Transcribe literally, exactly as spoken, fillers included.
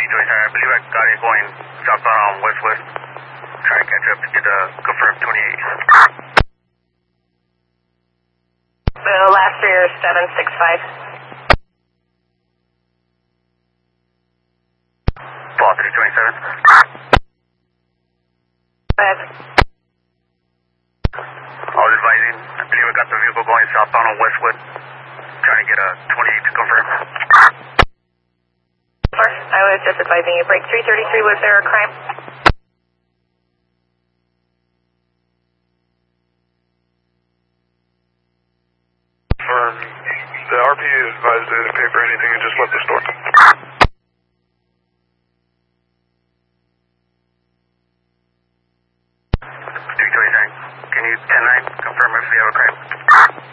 twenty-seven, I believe I got it going southbound on Westwood. Trying to catch up to get the confirmed twenty-eight. The last three are seven six five. Fall three twenty-seven. Five. I was advising, I believe I got the vehicle going southbound on Westwood. Trying to get a twenty-eight to confirm. I was just advising you, break three thirty-three, was there a crime? Confirm. The R P advised they didn't pay for anything and just left the store.